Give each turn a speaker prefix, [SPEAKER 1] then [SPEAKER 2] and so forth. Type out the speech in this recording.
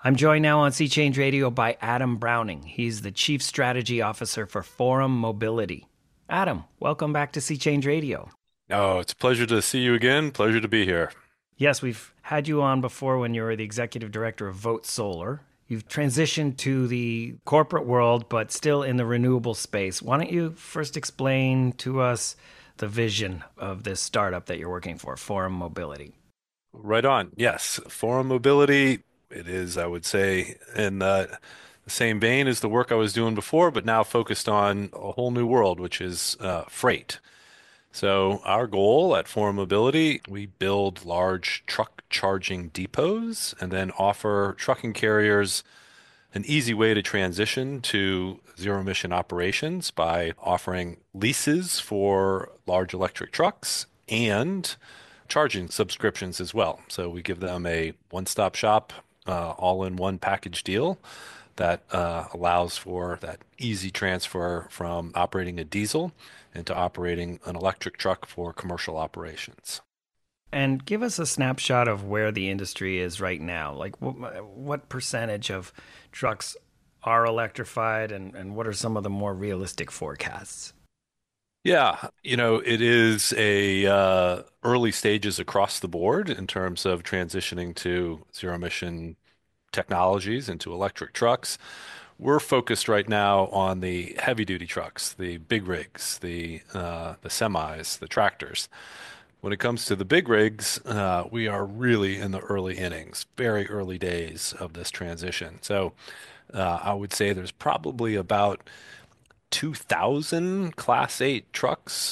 [SPEAKER 1] I'm joined now on Sea Change Radio by Adam Browning. He's the Chief Strategy Officer for Forum Mobility. Adam, welcome back to Sea Change Radio.
[SPEAKER 2] Oh, it's a pleasure to see you again. Pleasure to be here.
[SPEAKER 1] Yes, we've had you on before when you were the Executive Director of Vote Solar. You've transitioned to the corporate world, but still in the renewable space. Why don't you first explain to us the vision of this startup that you're working for, Forum Mobility?
[SPEAKER 2] Right on. Yes, Forum Mobility, it is, I would say, in the same vein as the work I was doing before, but now focused on a whole new world, which is freight. So our goal at Forum Mobility, we build large truck charging depots and then offer trucking carriers an easy way to transition to zero emission operations by offering leases for large electric trucks and charging subscriptions as well. So we give them a one-stop shop, all-in-one package deal that allows for that easy transfer from operating a diesel into operating an electric truck for commercial operations.
[SPEAKER 1] And give us a snapshot of where the industry is right now. Like, what percentage of trucks are electrified, and what are some of the more realistic forecasts?
[SPEAKER 2] Yeah, it is a early stages across the board in terms of transitioning to zero emission technologies into electric trucks. We're focused right now on the heavy duty trucks, the big rigs, the semis, the tractors. When it comes to the big rigs, we are really in the early innings, very early days of this transition. So I would say there's probably about 2,000 Class 8 trucks